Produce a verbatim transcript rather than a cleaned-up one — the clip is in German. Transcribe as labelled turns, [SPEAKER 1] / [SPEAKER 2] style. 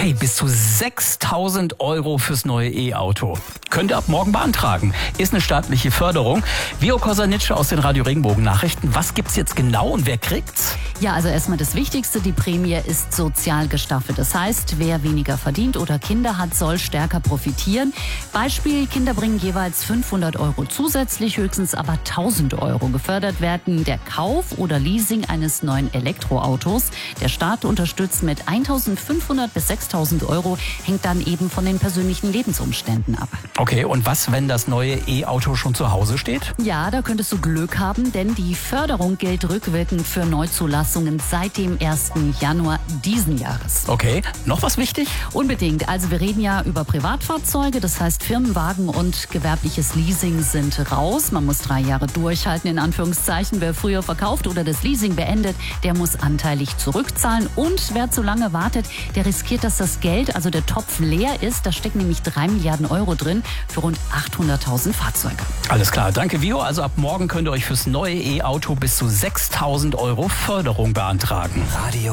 [SPEAKER 1] Hey, bis zu sechstausend Euro fürs neue E-Auto. Könnt ihr ab morgen beantragen. Ist eine staatliche Förderung. Vio Kosanitsche aus den Radio Regenbogen Nachrichten. Was gibt's jetzt genau und wer kriegt's?
[SPEAKER 2] Ja, also erstmal das Wichtigste, die Prämie ist sozial gestaffelt. Das heißt, wer weniger verdient oder Kinder hat, soll stärker profitieren. Beispiel, Kinder bringen jeweils fünfhundert Euro zusätzlich, höchstens aber tausend Euro. Gefördert werden der Kauf oder Leasing eines neuen Elektroautos. Der Staat unterstützt mit eintausendfünfhundert bis sechstausend Euro, hängt dann eben von den persönlichen Lebensumständen ab.
[SPEAKER 1] Okay, und was, wenn das neue E-Auto schon zu Hause steht?
[SPEAKER 2] Ja, da könntest du Glück haben, denn die Förderung gilt rückwirkend für Neuzulassungen seit dem ersten Januar diesen Jahres.
[SPEAKER 1] Okay, noch was wichtig?
[SPEAKER 2] Unbedingt. Also wir reden ja über Privatfahrzeuge, das heißt Firmenwagen und gewerbliches Leasing sind raus. Man muss drei Jahre durchhalten, in Anführungszeichen. Wer früher verkauft oder das Leasing beendet, der muss anteilig zurückzahlen. Und wer zu lange wartet, der riskiert, dass das Geld, also der Topf leer ist. Da stecken nämlich drei Milliarden Euro drin für rund achthunderttausend Fahrzeuge.
[SPEAKER 1] Alles klar, danke Vio. Also ab morgen könnt ihr euch fürs neue E-Auto bis zu sechstausend Euro Förderung beantragen.
[SPEAKER 3] Radio